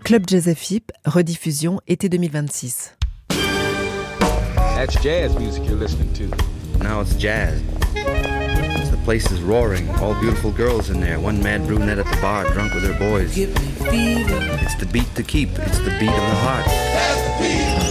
Club Jazz FIP, rediffusion été 2026. That's jazz music you're listening to. Now it's jazz. The place is roaring, all beautiful girls in there, one mad brunette at the bar, drunk with her boys. It's the beat to keep, it's the beat of the heart. That's the beat.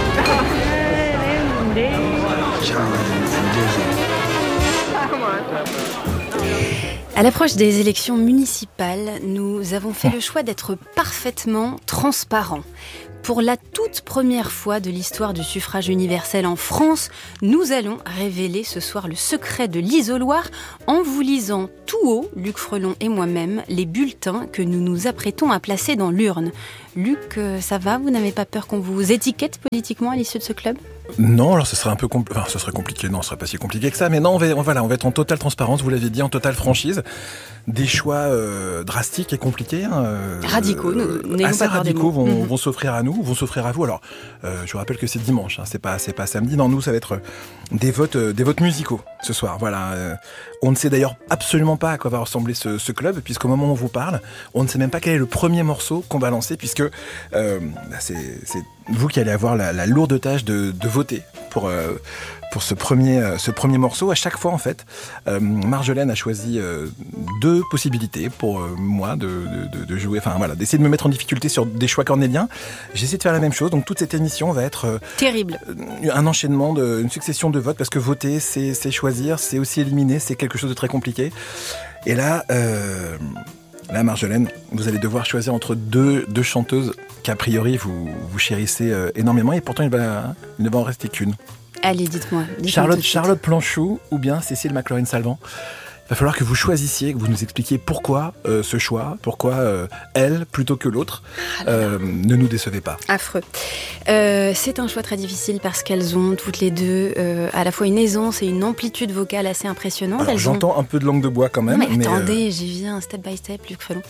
À l'approche des élections municipales, nous avons fait le choix d'être parfaitement transparents. Pour la toute première fois de l'histoire du suffrage universel en France, nous allons révéler ce soir le secret de l'isoloir en vous lisant tout haut, Luc Frelon et moi-même, les bulletins que nous nous apprêtons à placer dans l'urne. Luc, ça va ? Vous n'avez pas peur qu'on vous étiquette politiquement à l'issue de ce club ? Non, alors ce serait un peu ce serait compliqué. Non, ce serait pas si compliqué que ça. Mais non, on va être en totale transparence. Vous l'avez dit, en totale franchise. Des choix drastiques et compliqués. Radicaux, assez radicaux vont s'offrir à nous, vont s'offrir à vous. Alors, je vous rappelle que c'est dimanche. C'est pas samedi. Non, nous, ça va être des votes musicaux ce soir. Voilà. On ne sait d'ailleurs absolument pas à quoi va ressembler ce club, puisqu'au moment où on vous parle, on ne sait même pas quel est le premier morceau qu'on va lancer, puisque c'est vous qui allez avoir la lourde tâche de voter pour ce premier morceau. À chaque fois, en fait, Marjolaine a choisi deux possibilités pour moi de jouer, d'essayer de me mettre en difficulté sur des choix cornéliens. J'essaie de faire la même chose, donc toute cette émission va être terrible. Un enchaînement, une succession de votes, parce que voter, c'est choisir, c'est aussi éliminer, c'est quelque chose de très compliqué. Et là, Marjolaine, vous allez devoir choisir entre deux chanteuses qu'a priori vous chérissez énormément, et pourtant il ne va en rester qu'une. Allez, dites-moi Charlotte Planchou ou bien Cécile McLaurin-Salvant. Il va falloir que vous choisissiez, que vous nous expliquiez pourquoi ce choix, pourquoi elle plutôt que l'autre. Ne nous décevez pas. Affreux. C'est un choix très difficile parce qu'elles ont toutes les deux à la fois une aisance et une amplitude vocale assez impressionnante. Alors, j'entends un peu de langue de bois quand même. Mais attendez, j'y viens step by step, Luc Frelon.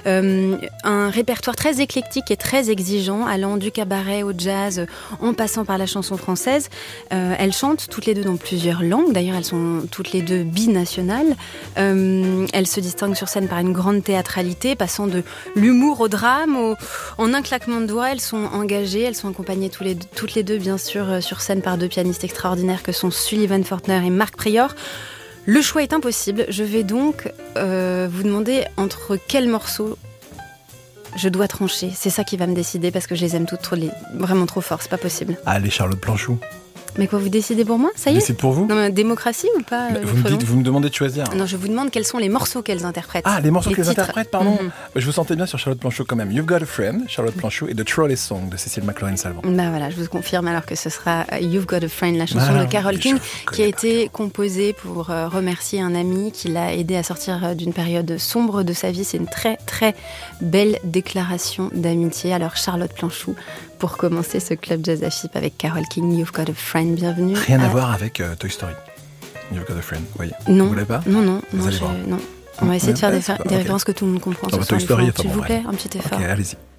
Un répertoire très éclectique et très exigeant, allant du cabaret au jazz, en passant par la chanson française. Elles chantent toutes les deux dans plusieurs langues. D'ailleurs, elles sont toutes les deux binationales. Elles se distinguent sur scène par une grande théâtralité, passant de l'humour au drame. En un claquement de doigts, elles sont engagées, elles sont accompagnées toutes les deux, bien sûr, sur scène par deux pianistes extraordinaires que sont Sullivan Fortner et Marc Prior. Le choix est impossible. Je vais donc vous demander entre quels morceaux je dois trancher. C'est ça qui va me décider, parce que je les aime toutes vraiment trop fort, c'est pas possible. Allez, Charlotte Planchou. Mais quoi, vous décidez pour moi ? Ça y est ? Je décide pour vous ? Non, mais démocratie ou pas ? Vous me demandez de choisir. Non, je vous demande quels sont les morceaux qu'elles interprètent. Ah, les morceaux qu'elles titres. interprètent, pardon. Je vous sentais bien sur Charlotte Planchou quand même. You've Got a Friend, Charlotte Planchou, et The Trolley Song de Cécile McLaurin-Salvant. Bah voilà, je vous confirme alors que ce sera You've Got a Friend, la chanson de Carole King, qui a été composée pour remercier un ami qui l'a aidé à sortir d'une période sombre de sa vie. C'est une très très belle déclaration d'amitié. Alors Charlotte Planchou, pour commencer ce Club Jazz FIP avec Carole King, You've Got a Friend, bienvenue. Rien à voir avec Toy Story. You've Got a Friend, vous voyez. Non. Vous l'avez pas ? Non. Vous allez voir. Non. On va essayer de faire des références que tout le monde comprend. Toy Story, s'il vous plaît, un petit effort. Ok, allez-y.